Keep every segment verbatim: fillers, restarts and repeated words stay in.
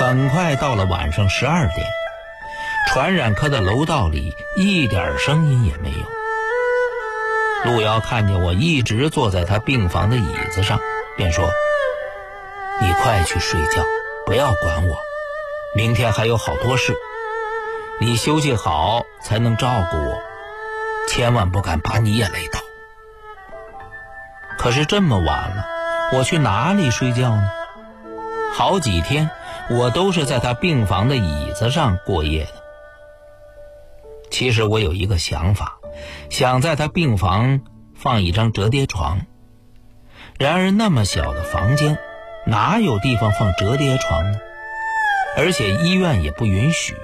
很快到了晚上十二点，传染科的楼道里一点声音也没有。陆瑶看见我一直坐在他病房的椅子上，便说：你快去睡觉，不要管我，明天还有好多事，你休息好才能照顾我，千万不敢把你也累倒。可是这么晚了，我去哪里睡觉呢？好几天我都是在他病房的椅子上过夜的。其实我有一个想法，想在他病房放一张折叠床，然而那么小的房间哪有地方放折叠床呢？而且医院也不允许。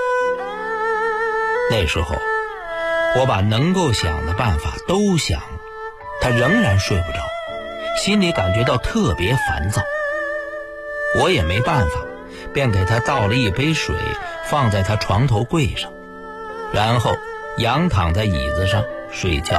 那时候我把能够想的办法都想了，他仍然睡不着，心里感觉到特别烦躁。我也没办法，便给他倒了一杯水放在他床头柜上，然后仰躺在椅子上睡觉。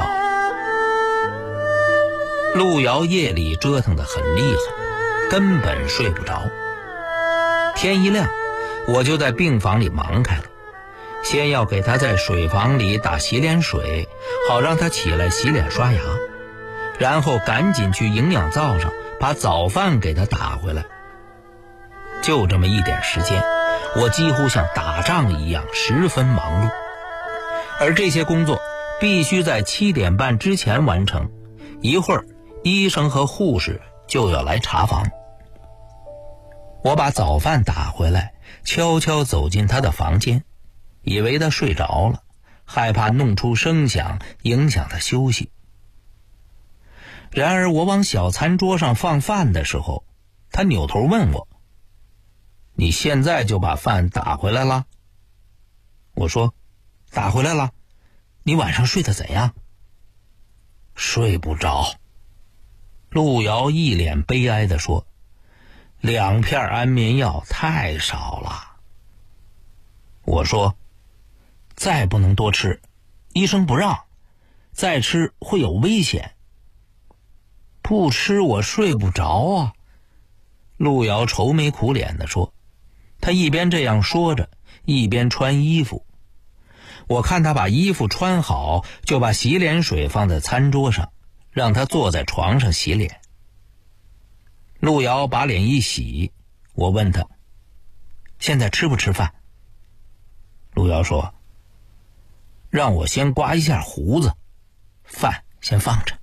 陆瑶夜里折腾得很厉害，根本睡不着。天一亮，我就在病房里忙开了，先要给他在水房里打洗脸水，好让他起来洗脸刷牙，然后赶紧去营养灶上把早饭给他打回来。就这么一点时间，我几乎像打仗一样十分忙碌，而这些工作必须在七点半之前完成，一会儿医生和护士就要来查房。我把早饭打回来，悄悄走进他的房间，以为他睡着了，害怕弄出声响影响他休息。然而我往小餐桌上放饭的时候，他扭头问我：你现在就把饭打回来了？我说：打回来了。你晚上睡得怎样？睡不着。陆瑶一脸悲哀地说：两片安眠药太少了。我说：再不能多吃，医生不让，再吃会有危险。不吃我睡不着啊。陆瑶愁眉苦脸地说。他一边这样说着，一边穿衣服。我看他把衣服穿好，就把洗脸水放在餐桌上，让他坐在床上洗脸。陆瑶把脸一洗，我问他：现在吃不吃饭？陆瑶说：让我先刮一下胡子，饭先放着。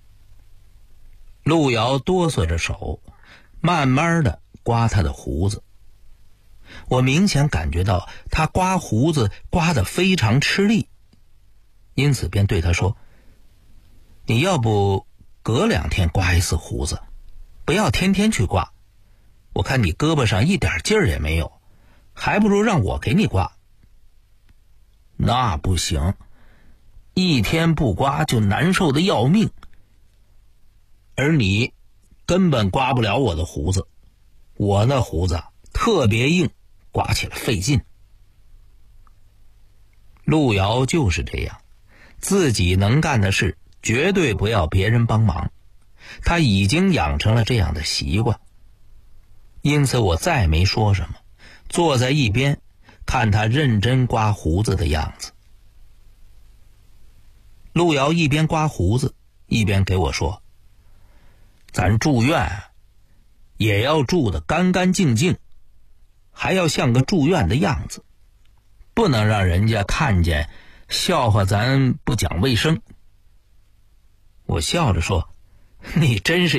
陆瑶哆嗦着手，慢慢的刮他的胡子。我明显感觉到他刮胡子刮得非常吃力，因此便对他说：你要不隔两天刮一次胡子，不要天天去刮，我看你胳膊上一点劲儿也没有，还不如让我给你刮。那不行，一天不刮就难受的要命，而你根本刮不了我的胡子，我那胡子特别硬，刮起来费劲。陆瑶就是这样，自己能干的事绝对不要别人帮忙，他已经养成了这样的习惯。因此我再没说什么，坐在一边看他认真刮胡子的样子。陆瑶一边刮胡子一边给我说：咱住院也要住得干干净净，还要像个住院的样子，不能让人家看见笑话咱不讲卫生。我笑着说：你真是